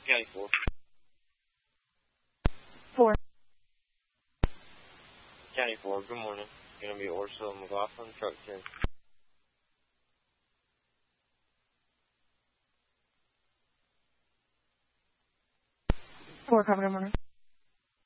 County 4. 4. County 4, good morning. Going to be Ursula McLaughlin, truck 10. 4, copy, good morning.